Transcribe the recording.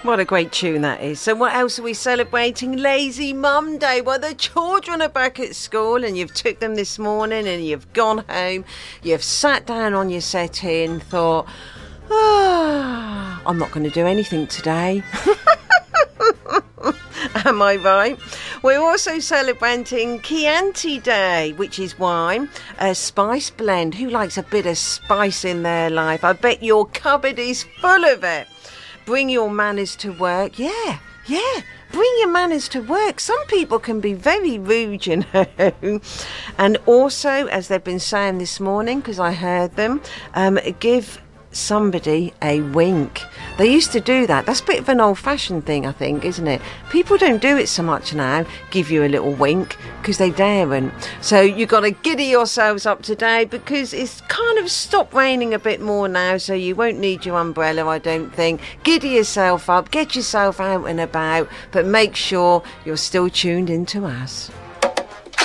What a great tune that is. So what else are we celebrating? Lazy Mum Day. Well, the children are back at school and you've took them this morning and you've gone home. You've sat down on your settee and thought, I'm not going to do anything today. Am I right? We're also celebrating Chianti Day, which is wine, a spice blend. Who likes a bit of spice in their life? I bet your cupboard is full of it. Bring your manners to work. Yeah. Bring your manners to work. Some people can be very rude, you know. And also, as they've been saying this morning, because I heard them, give somebody a wink. They used to do that. That's a bit of an old-fashioned thing, I think, isn't it? People don't do it so much now, give you a little wink, because they daren't. So you've got to giddy yourselves up today, because it's kind of stopped raining a bit more now, so you won't need your umbrella, I don't think. Giddy yourself up, get yourself out and about, but make sure you're still tuned into us.